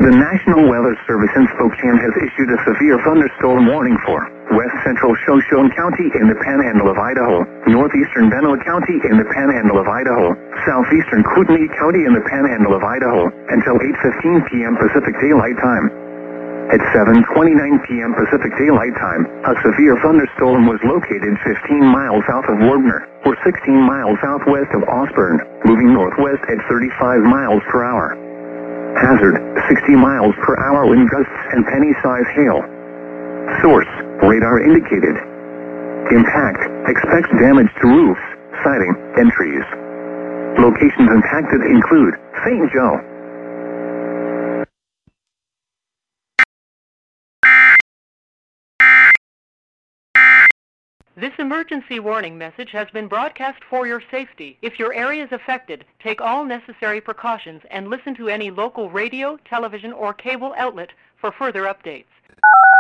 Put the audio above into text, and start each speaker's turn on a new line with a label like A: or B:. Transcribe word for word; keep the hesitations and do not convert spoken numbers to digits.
A: The National Weather Service in Spokane has issued a severe thunderstorm warning for west central Shoshone County in the Panhandle of Idaho, northeastern Benoit County in the Panhandle of Idaho, southeastern Kootenai County in the Panhandle of Idaho, until eight fifteen p.m. Pacific Daylight Time. At seven twenty-nine p.m. Pacific Daylight Time, a severe thunderstorm was located fifteen miles south of Warbner, or sixteen miles southwest of Osborne, moving northwest at thirty-five miles per hour. Hazard, sixty miles per hour wind gusts and penny-size hail. Source, radar indicated. Impact, expects damage to roofs, siding, and trees. Locations impacted include Saint Joe.
B: This emergency warning message has been broadcast for your safety. If your area is affected, take all necessary precautions and listen to any local radio, television, or cable outlet for further updates.